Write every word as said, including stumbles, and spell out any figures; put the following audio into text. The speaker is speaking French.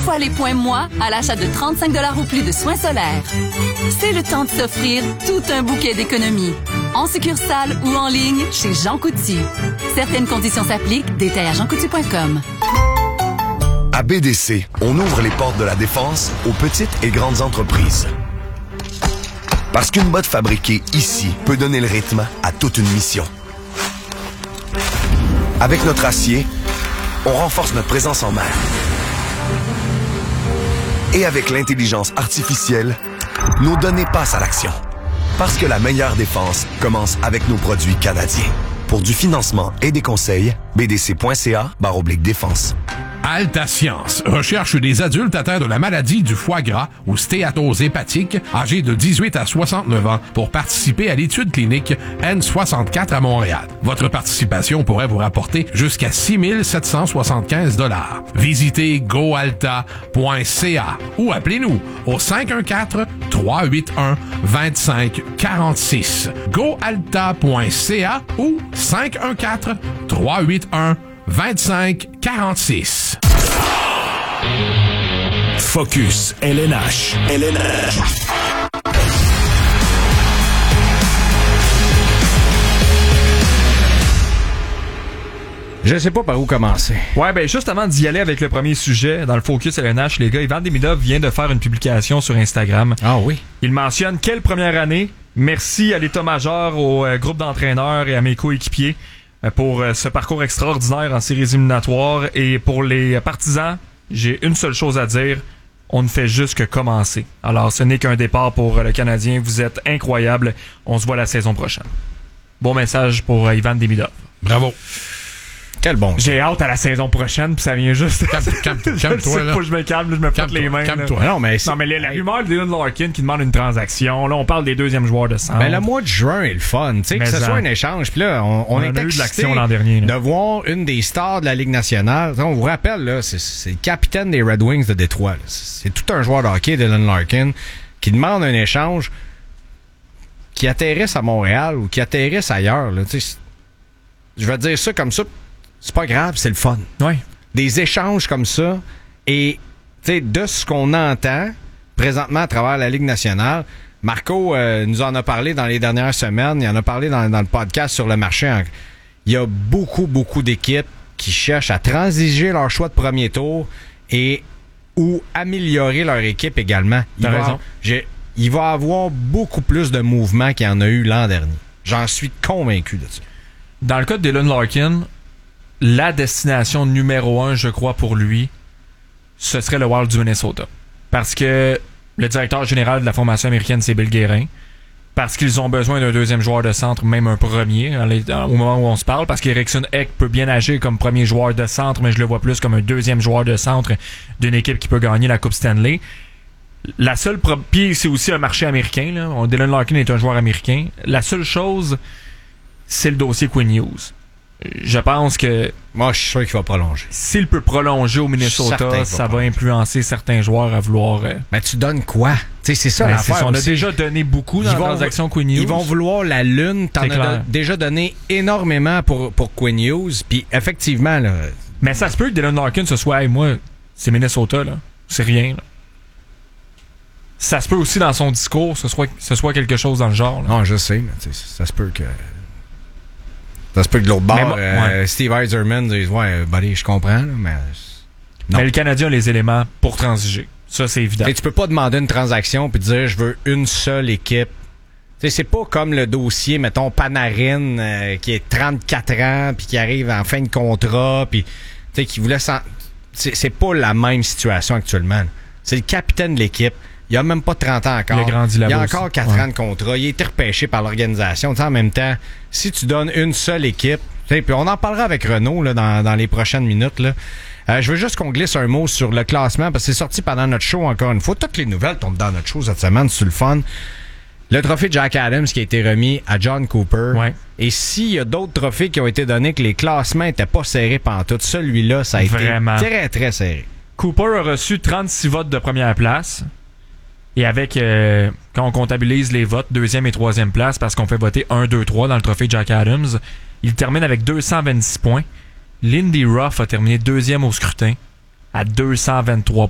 fois les points moi à l'achat de trente-cinq dollars ou plus de soins solaires. C'est le temps de s'offrir tout un bouquet d'économies. En succursale ou en ligne chez Jean Coutu. Certaines conditions s'appliquent. Détails à jean coutu point com. À B D C, on ouvre les portes de la défense aux petites et grandes entreprises. Parce qu'une botte fabriquée ici peut donner le rythme à toute une mission. Avec notre acier, on renforce notre présence en mer. Et avec l'intelligence artificielle, nos données passent à l'action. Parce que la meilleure défense commence avec nos produits canadiens. Pour du financement et des conseils, b d c point c a barre oblique défense. Alta Science recherche des adultes atteints de la maladie du foie gras ou stéatose hépatique, âgés de dix-huit à soixante-neuf ans, pour participer à l'étude clinique N soixante-quatre à Montréal. Votre participation pourrait vous rapporter jusqu'à six mille sept cent soixante-quinze dollars. Visitez goalta point c a ou appelez-nous au cinq un quatre, trois huit un, deux cinq quatre six. goalta point c a ou cinq un quatre, trois huit un, vingt-cinq quarante-six. Focus L N H. L N H. Je sais pas par où commencer. Ouais, ben juste avant d'y aller avec le premier sujet, dans le Focus L N H, les gars, Ivan Demidov vient de faire une publication sur Instagram. Ah oui? Il mentionne quelle première année. Merci à l'état-major, au euh, groupe d'entraîneurs et à mes coéquipiers pour euh, ce parcours extraordinaire en séries éliminatoires. Et pour les partisans, j'ai une seule chose à dire. On ne fait juste que commencer. Alors, ce n'est qu'un départ pour le Canadien. Vous êtes incroyables. On se voit la saison prochaine. Bon message pour euh, Ivan Demidov. Bravo. Quel bon. J'ai hâte à la saison prochaine, puis ça vient juste. Calme, calme, calme-toi, là. Faut que je me calme, là, je me frotte les mains. Calme-toi. Non, mais, non, mais la, la rumeur de Dylan Larkin qui demande une transaction. Là, on parle des deuxièmes joueurs de centre. Ben, le mois de juin est le fun. Tu sais, que ce soit un échange. Puis là, on, on, on est a eu de excité l'action l'an dernier, de voir une des stars de la Ligue nationale. T'sais, on vous rappelle, là, c'est, c'est le capitaine des Red Wings de Détroit. Là. C'est tout un joueur de hockey, Dylan Larkin, qui demande un échange qui atterrisse à Montréal ou qui atterrisse ailleurs. Là. Je vais dire ça comme ça. C'est pas grave, c'est le fun. Ouais. Des échanges comme ça et de ce qu'on entend présentement à travers la Ligue nationale, Marco euh, nous en a parlé dans les dernières semaines, il en a parlé dans, dans le podcast sur le marché. Il y a beaucoup, beaucoup d'équipes qui cherchent à transiger leur choix de premier tour et ou améliorer leur équipe également. Il T'as va, raison. j'ai, il va avoir beaucoup plus de mouvements qu'il y en a eu l'an dernier. J'en suis convaincu de ça. Dans le cas de Dylan Larkin, la destination numéro un, je crois, pour lui, ce serait le Wild du Minnesota. Parce que le directeur général de la formation américaine, c'est Bill Guérin. Parce qu'ils ont besoin d'un deuxième joueur de centre, même un premier, au moment où on se parle. Parce qu'Eriksson Ek peut bien agir comme premier joueur de centre, mais je le vois plus comme un deuxième joueur de centre d'une équipe qui peut gagner la Coupe Stanley. La seule... Pro- Puis c'est aussi un marché américain. Là. Dylan Larkin est un joueur américain. La seule chose, c'est le dossier Quinn Hughes. Je pense que... Moi, je suis sûr qu'il va prolonger. S'il peut prolonger au Minnesota, ça va influencer certains joueurs à vouloir... Euh... Mais tu donnes quoi? T'sais, c'est ça ben, l'affaire. C'est ça, on a déjà donné beaucoup dans ils la transaction Quinn Hughes. Ils vont vouloir la lune. T'en as de, déjà donné énormément pour, pour Quinn Hughes. Puis effectivement... Là, mais ça se peut que Dylan Larkin se soit... Hey, moi, c'est Minnesota, là. C'est rien, là. Ça se peut aussi dans son discours, ce soit, ce soit quelque chose dans le genre. Là. Non, je sais, mais ça se peut que... Ça se peut que de l'autre bord, moi, euh, ouais. Steve Yzerman dise « Ouais, buddy, je comprends, là, mais... » Non. Mais le Canadien a les éléments pour transiger. Ça, c'est évident. T'sais, tu peux pas demander une transaction puis dire « Je veux une seule équipe. » T'sais, c'est pas comme le dossier, mettons, Panarin, euh, qui est trente-quatre ans puis qui arrive en fin de contrat puis qui voulait... S'en... C'est, c'est pas la même situation actuellement. Là. C'est le capitaine de l'équipe. Il a même pas trente ans encore. Il a grandi là-bas. Il a encore aussi. quatre ouais. ans de contrat. Il a été repêché par l'organisation. T'sais, en même temps, si tu donnes une seule équipe, puis on en parlera avec Renaud là, dans, dans les prochaines minutes. Là. Euh, je veux juste qu'on glisse un mot sur le classement parce que c'est sorti pendant notre show encore une fois. Toutes les nouvelles tombent dans notre show cette semaine. C'est le fun. Le trophée Jack Adams qui a été remis à John Cooper. Ouais. Et s'il y a d'autres trophées qui ont été donnés que les classements n'étaient pas serrés pantoute, celui-là, ça a Vraiment. été très, très serré. Cooper a reçu trente-six votes de première place. Et avec, euh, quand on comptabilise les votes, deuxième et troisième place, parce qu'on fait voter un, deux, trois dans le trophée Jack Adams, il termine avec deux cent vingt-six points. Lindy Ruff a terminé deuxième au scrutin à deux cent vingt-trois